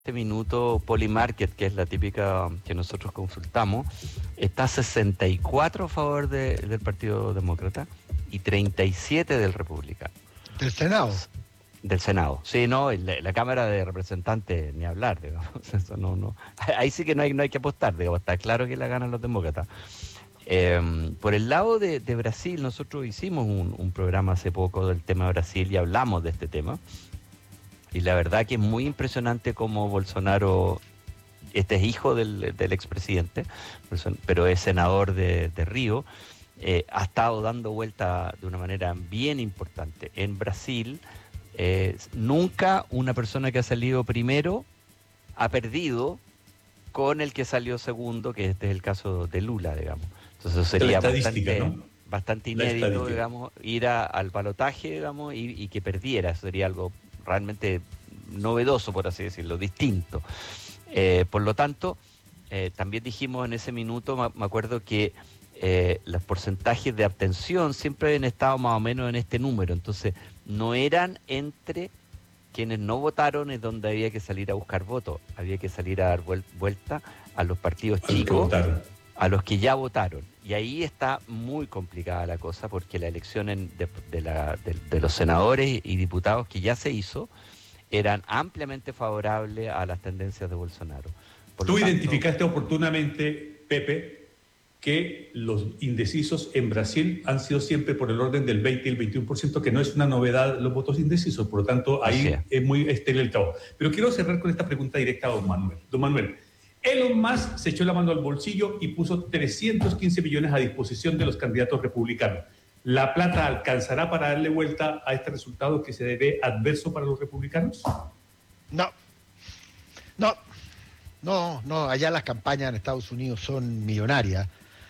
este minuto Polymarket, que es la típica que nosotros consultamos, está 64 a favor del Partido Demócrata y 37 del Republicano. Del Senado. Del Senado. Sí, no, la Cámara de Representantes, ni hablar, digamos. Eso no. Ahí sí que no hay que apostar, digamos. Está claro que la ganan los demócratas. Por el lado de Brasil, nosotros hicimos un programa hace poco del tema de Brasil y hablamos de este tema. Y la verdad que es muy impresionante cómo Bolsonaro, este es hijo del expresidente, pero es senador de Río, ha estado dando vuelta de una manera bien importante. En Brasil, nunca una persona que ha salido primero ha perdido con el que salió segundo, que este es el caso de Lula, digamos. Entonces sería bastante inédito, digamos, ir al balotaje, digamos, y que perdiera. Eso sería algo realmente novedoso, por así decirlo, distinto. Por lo tanto, también dijimos en ese minuto, me acuerdo que los porcentajes de abstención siempre han estado más o menos en este número, entonces no eran entre quienes no votaron es donde había que salir a buscar votos, había que salir a dar vuelta a los partidos chicos, a los que ya votaron. Y ahí está muy complicada la cosa porque la elección de los senadores y diputados que ya se hizo eran ampliamente favorables a las tendencias de Bolsonaro. Tú identificaste oportunamente, Pepe, que los indecisos en Brasil han sido siempre por el orden del 20 y el 21%, que no es una novedad los votos indecisos, por lo tanto ahí es muy estéril el trabajo. Pero quiero cerrar con esta pregunta directa a don Manuel. Don Manuel, Elon Musk se echó la mano al bolsillo y puso 315 millones a disposición de los candidatos republicanos. ¿La plata alcanzará para darle vuelta a este resultado que se ve adverso para los republicanos? No, allá las campañas en Estados Unidos son millonarias.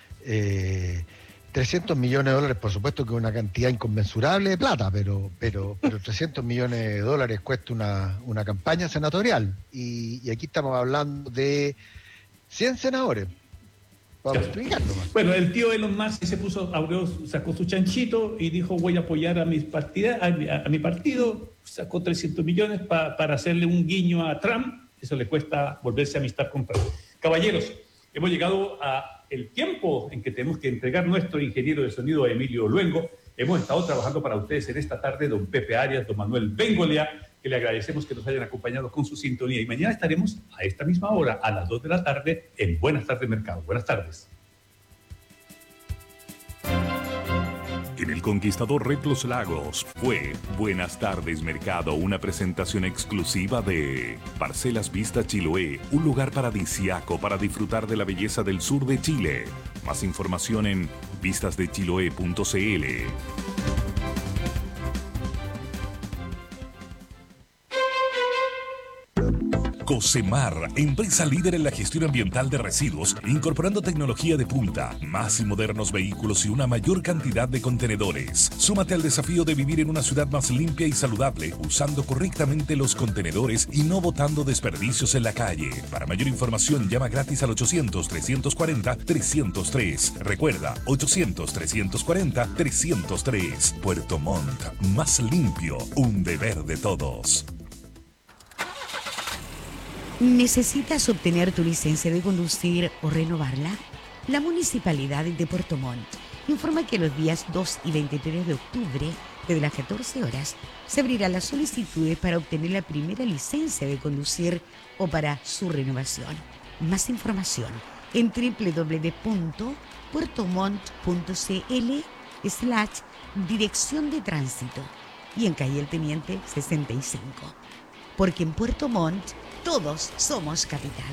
300 millones de dólares, por supuesto que es una cantidad inconmensurable de plata, pero 300 millones de dólares cuesta una campaña senatorial. Y aquí estamos hablando de 100 senadores. Vamos a explicarlo más. Bueno, el tío Elon Musk se puso, sacó su chanchito y dijo voy a apoyar a mi partido, sacó 300 millones para hacerle un guiño a Trump. Eso le cuesta volverse a amistar con Trump. Caballeros, hemos llegado a el tiempo en que tenemos que entregar nuestro ingeniero de sonido, Emilio Luengo. Hemos estado trabajando para ustedes en esta tarde, don Pepe Arias, don Manuel Bengolia, que le agradecemos que nos hayan acompañado con su sintonía. Y mañana estaremos a esta misma hora, a las 2 de la tarde, en Buenas Tardes Mercado. Buenas tardes. En el Conquistador Red Los Lagos fue Buenas Tardes Mercado, una presentación exclusiva de Parcelas Vista Chiloé, un lugar paradisiaco para disfrutar de la belleza del sur de Chile. Más información en vistasdechiloé.cl. Cocemar, empresa líder en la gestión ambiental de residuos, incorporando tecnología de punta, más y modernos vehículos y una mayor cantidad de contenedores. Súmate al desafío de vivir en una ciudad más limpia y saludable, usando correctamente los contenedores y no botando desperdicios en la calle. Para mayor información, llama gratis al 800-340-303. Recuerda, 800-340-303. Puerto Montt, más limpio, un deber de todos. ¿Necesitas obtener tu licencia de conducir o renovarla? La Municipalidad de Puerto Montt informa que los días 2 y 23 de octubre, desde las 14 horas, se abrirán las solicitudes para obtener la primera licencia de conducir o para su renovación. Más información en www.puertomont.cl/dirección de tránsito y en calle El Teniente 65. Porque en Puerto Montt todos somos capital.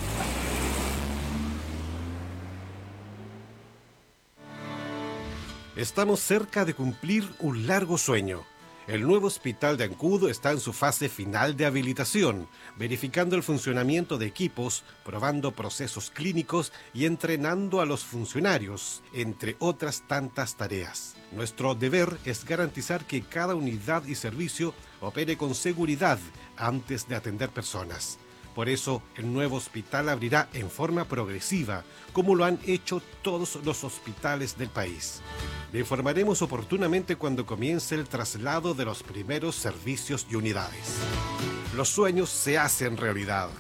Estamos cerca de cumplir un largo sueño. El nuevo hospital de Ancud está en su fase final de habilitación, verificando el funcionamiento de equipos, probando procesos clínicos y entrenando a los funcionarios, entre otras tantas tareas. Nuestro deber es garantizar que cada unidad y servicio opere con seguridad antes de atender personas. Por eso, el nuevo hospital abrirá en forma progresiva, como lo han hecho todos los hospitales del país. Le informaremos oportunamente cuando comience el traslado de los primeros servicios y unidades. Los sueños se hacen realidad.